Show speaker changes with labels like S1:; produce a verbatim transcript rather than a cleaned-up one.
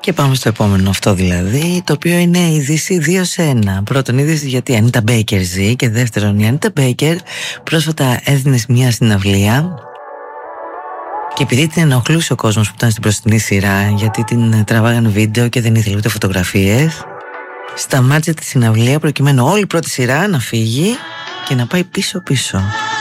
S1: Και πάμε στο επόμενο αυτό δηλαδή, το οποίο είναι η είδηση δύο σε ένα. Πρώτον είδηση γιατί η Ανίτα Μπέικερ ζει, και δεύτερον η Ανίτα Μπέικερ πρόσφατα έδινε μια συναυλία και επειδή την ενοχλούσε ο κόσμος που ήταν στην μπροστινή σειρά, γιατί την τραβάγανε βίντεο και δεν ήθελε ούτε φωτογραφίες, σταμάτησε τη συναυλία προκειμένου όλη η πρώτη σειρά να φύγει και να πάει πίσω πίσω.